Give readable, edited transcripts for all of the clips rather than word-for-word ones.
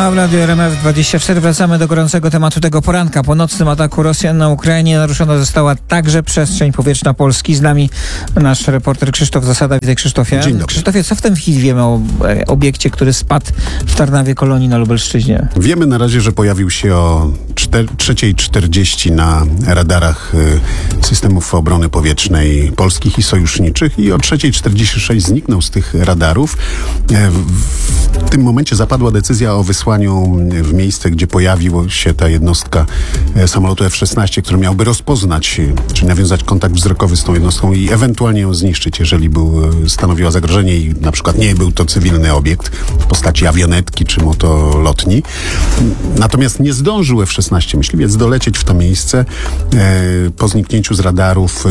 A w Radiu RMF24 wracamy do gorącego tematu tego poranka. Po nocnym ataku Rosjan na Ukrainie naruszona została także przestrzeń powietrzna Polski. Z nami nasz reporter Krzysztof Zasada. Witaj, Krzysztofie. Dzień dobry. Krzysztofie, co w tej chwili wiemy o obiekcie, który spadł w Tarnawie Kolonii na Lubelszczyźnie? Wiemy na razie, że pojawił się o 3:40 na radarach systemów obrony powietrznej polskich i sojuszniczych i o 3:46 zniknął z tych radarów. W tym momencie zapadła decyzja o wysłaniu w miejsce, gdzie pojawiła się ta jednostka samolotu F-16, który miałby rozpoznać, czyli nawiązać kontakt wzrokowy z tą jednostką i ewentualnie ją zniszczyć, jeżeli stanowiła zagrożenie i na przykład nie był to cywilny obiekt w postaci awionetki czy motolotni. Natomiast nie zdążył F-16 myśliwiec dolecieć w to miejsce po zniknięciu z radarów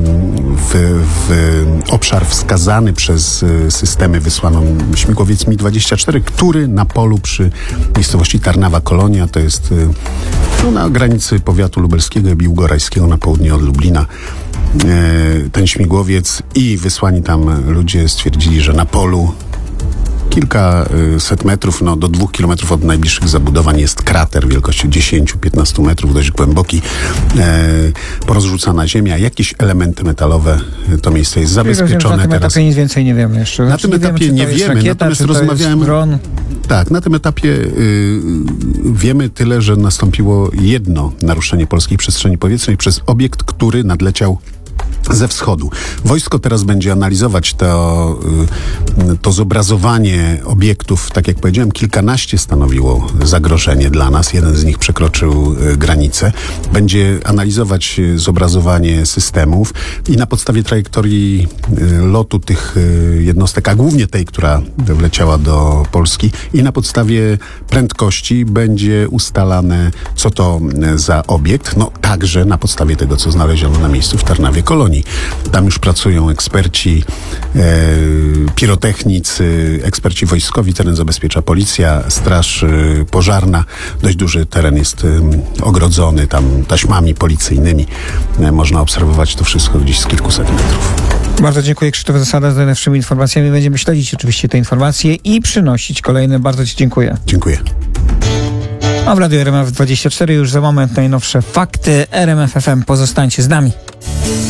w obszar wskazany przez systemy wysłano śmigłowiec Mi-24, który na polu przy miejscowości Tarnawa Kolonia, to jest na granicy powiatu lubelskiego i biłgorajskiego na południe od Lublina. Ten śmigłowiec i wysłani tam ludzie stwierdzili, że na polu kilkaset metrów, do 2 kilometrów od najbliższych zabudowań jest krater wielkości 10-15 metrów, dość głęboki, porozrzucana ziemia, jakieś elementy metalowe, to miejsce jest zabezpieczone. Na tym etapie nic więcej nie wiemy jeszcze. Na tym etapie nie wiemy, natomiast rozmawiałem. Tak, na tym etapie wiemy tyle, że nastąpiło jedno naruszenie polskiej przestrzeni powietrznej przez obiekt, który nadleciał ze wschodu. Wojsko teraz będzie analizować to zobrazowanie obiektów. Tak jak powiedziałem, kilkanaście stanowiło zagrożenie dla nas. Jeden z nich przekroczył granicę. Będzie analizować zobrazowanie systemów i na podstawie trajektorii lotu tych jednostek, a głównie tej, która wleciała do Polski, i na podstawie prędkości będzie ustalane, co to za obiekt. Także na podstawie tego, co znaleziono na miejscu w Tarnawie Kolonii. Tam już pracują eksperci, pirotechnicy, eksperci wojskowi, teren zabezpiecza policja, straż pożarna. Dość duży teren jest ogrodzony tam taśmami policyjnymi. Można obserwować to wszystko gdzieś z kilkuset metrów. Bardzo dziękuję, Krzysztof Zasada, z najnowszymi informacjami. Będziemy śledzić oczywiście te informacje i przynosić kolejne. Bardzo Ci dziękuję. Dziękuję. A w Radiu RMF24 już za moment najnowsze fakty. RMF FM. Pozostańcie z nami.